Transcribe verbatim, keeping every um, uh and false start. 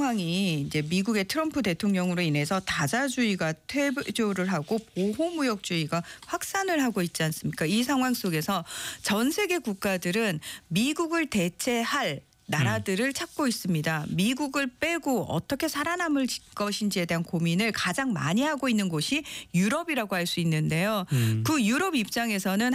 상황이 이제 미국의 트럼프 대통령으로 인해서 다자주의가 퇴조를 하고 보호무역주의가 확산을 하고 있지 않습니까? 이 상황 속에서 전 세계 국가들은 미국을 대체할 나라들을 음. 찾고 있습니다. 미국을 빼고 어떻게 살아남을 것인지에 대한 고민을 가장 많이 하고 있는 곳이 유럽이라고 할 수 있는데요. 음. 그 유럽 입장에서는